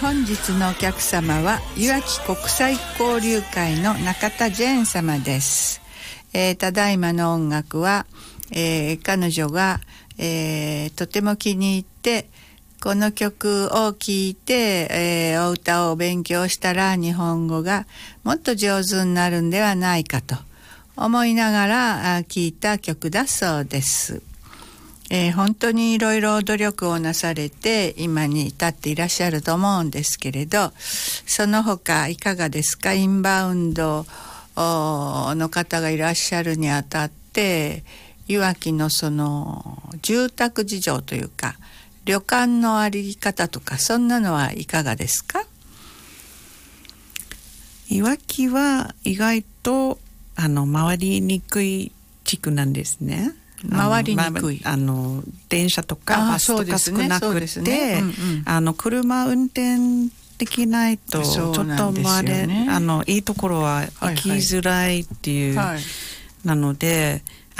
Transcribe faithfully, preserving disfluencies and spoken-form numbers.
本日のお客様はいわき国際交流会の中田ジェーン様です。えー、ただいまの音楽は、えー、彼女が、えー、とても気に入ってこの曲を聴いて、えー、お歌を勉強したら日本語がもっと上手になるんではないかと思いながら聴いた曲だそうです。えー、本当にいろいろ努力をなされて今に至っていらっしゃると思うんですけれど、その他いかがですか？インバウンドの方がいらっしゃるにあたっていわきのその住宅事情というか旅館のあり方とかそんなのはいかがですか？ いわきは意外とあの回りにくい地区なんですね。 回りにくい、 あの、まあ、電車とかバスとか少なくて、ねねうんうん、あの車運転できないとちょっと回れ、ね、あのいいところは行きづらいっていう、はいはい、なので